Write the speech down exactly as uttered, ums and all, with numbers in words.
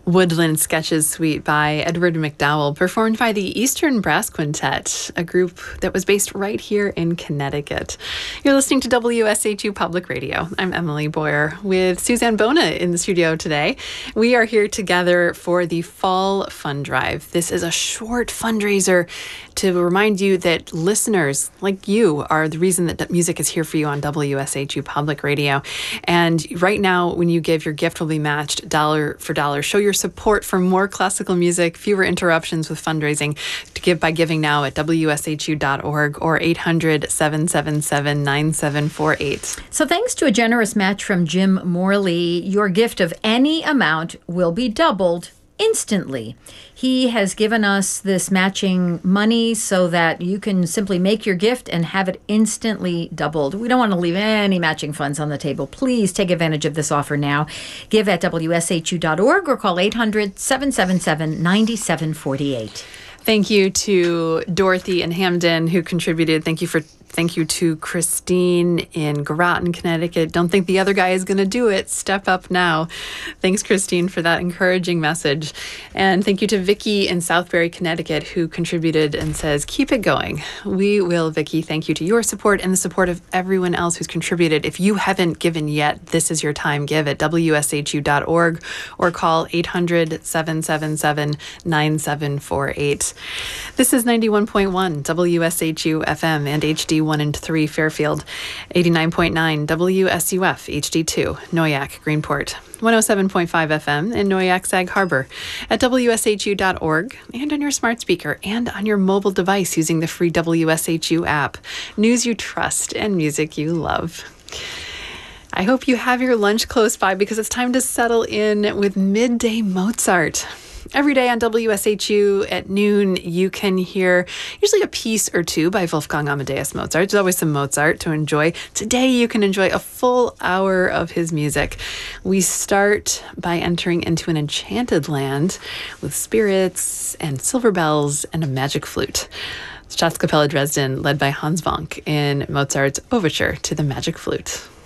Woodland Sketches Suite by Edward McDowell, performed by the Eastern Brass Quintet, a group that was based right here in Connecticut. You're listening to W S H U Public Radio. I'm Emily Boyer with Suzanne Bona in the studio today. We are here together for the Fall Fund Drive. This is a short fundraiser to remind you that listeners like you are the reason that music is here for you on W S H U Public Radio. And right now, when you give, your gift will be matched dollar for dollar. Show your support for more classical music, fewer interruptions with fundraising, to give by giving now at W S H U dot org or eight hundred, seven seven seven, nine seven four eight. So thanks to a generous match from Jim Morley, your gift of any amount will be doubled instantly. He has given us this matching money so that you can simply make your gift and have it instantly doubled. We don't want to leave any matching funds on the table. Please take advantage of this offer now. Give at W S H U dot org or call eight hundred, seven seven seven, nine seven four eight. Thank you to Dorothy and Hamden who contributed. Thank you for Thank you to Christine in Groton, Connecticut. Don't think the other guy is going to do it. Step up now. Thanks, Christine, for that encouraging message. And thank you to Vicky in Southbury, Connecticut, who contributed and says, keep it going. We will, Vicky. Thank you to your support and the support of everyone else who's contributed. If you haven't given yet, this is your time. Give at W S H U dot org or call eight hundred, seven seven seven, nine seven four eight. This is ninety-one point one W S H U F M and H D one and three Fairfield, eighty-nine point nine W S U F H D two Noyac Greenport, one oh seven point five F M in Noyac Sag Harbor, at W S H U dot org and on your smart speaker and on your mobile device using the free W S H U app. News you trust and music you love. I hope you have your lunch close by because it's time to settle in with Midday Mozart. Every day on W S H U at noon, you can hear usually a piece or two by Wolfgang Amadeus Mozart. There's always some Mozart to enjoy. Today, you can enjoy a full hour of his music. We start by entering into an enchanted land with spirits and silver bells and a magic flute. Staatskapelle Dresden, led by Hans Wank in Mozart's Overture to the Magic Flute.